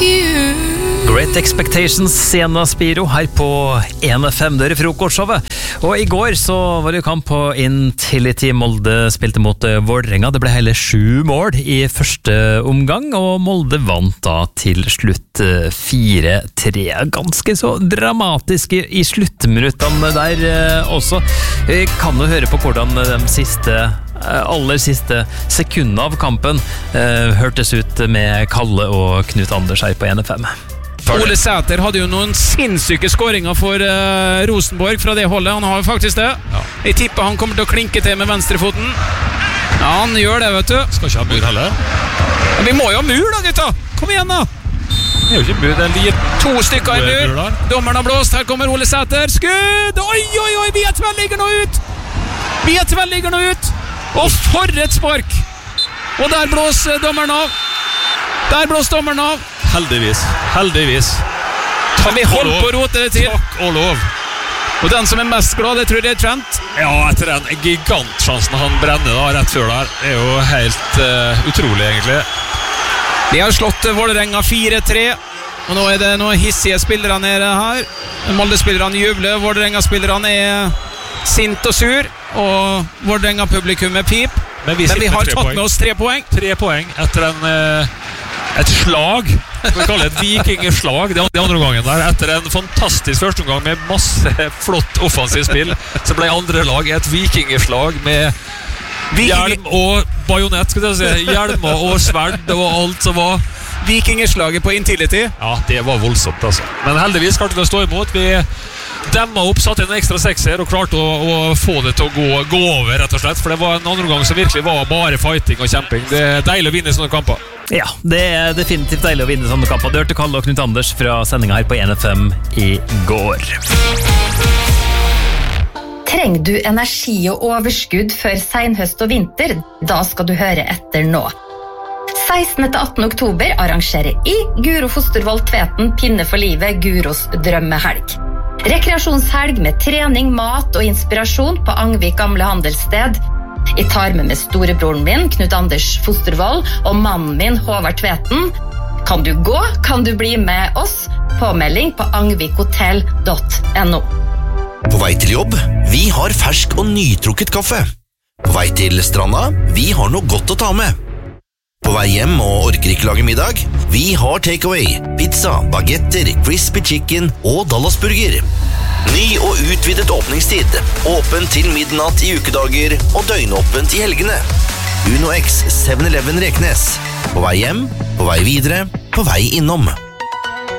Great Expectations, Sena Spiro her på 1FM, det frokostshowet. Og i går så var det kamp på Intility. Molde spilte mot Vålerenga. Det ble hele 7 mål i første omgang, og Molde vant da til slutt 4-3. Ganske så dramatisk i sluttminuttene der også. Vi kan jo høre på hvordan de aller siste sekundene av kampen hørtes ut med Kalle og Knut Anders her på 1FM. Ole Sæter hadde jo noen sinnssyke skåringer for Rosenborg fra det holdet. Han har jo faktisk det. Ja. Jeg tipper han kommer til å klinke til med venstrefoten. Ja, han gjør det, vet du. Skal ikke ha mur heller. Men vi må jo ha mur da, gutta. Kom igjen da. Det er jo ikke mur, det er 2 stykker i mur. Dommeren har blåst, her kommer Ole Sæter. Skudd! Oi, oi, oi, vi er tverrligger nå ut. Og for et spark. Og der blås dommeren av. Heldigvis. Vi holdt på å rote det til. Takk og lov. Og den som er mest glad, det tror jeg er Trent. Ja, etter den gigantsjansen han brenner da, rett før der. Det er jo helt utrolig egentlig. De har slått Vålerenga 4-3. Og nå er det noen hissige spillere nede her. Molde-spillerne jubler, Vålerenga-spillerne er sint og sur, og Vålerenga-publikummet pip. Men vi har tatt med oss 3 poeng. 3 poeng etter et slag. Vi kaller det et vikingeslag de andre gangen der. Etter en fantastisk første omgang med masse flott offensivt spill, så ble andre lag et vikingeslag med hjelm og bajonett, skal jeg si. Hjelmer og sverd og alt som var. Vikingeslaget på Intility. Ja, det var voldsomt altså. Men heldigvis klarte vi å stå imot. Vi demma opp, satt en ekstra 6-er og klarte å få det til å gå over, rett og slett. For det var en andre gang som virkelig var bare fighting og kjemping. Det er deilig å vinne sånne kamper. Ja, det er definitivt deilig å vinne sånne kamper. Det hørte Kalle og Knut Anders fra sendinga her på 1FM i går. Trenger du energi og overskudd før senhøst og vinter? Da skal du høre etter nå. 16. til 18. oktober arrangerer Guro Fostervold Tveten Pinne for livet Guros drømmehelg. Rekreasjonshelg med trening, mat og inspirasjon på Angvik gamle handelssted. Jeg tar med storebroren min, Knut Anders Fostervold, og mannen min, Håvard Tveten. Kan du gå? Kan du bli med oss? Påmelding på angvikhotell.no. På vei til jobb? Vi har fersk og nytrukket kaffe. På vei til stranda? Vi har noe godt å ta med. På vei hjem og orker ikke lage middag? Vi har takeaway, pizza, bagetter, crispy chicken og Dallasburger. Ny og utvidet åpningstid. Åpen til midnatt i ukedager og døgnåpent i helgene. Uno X 7-Eleven Reknes. På vei hjem, på vei videre, på vei innom.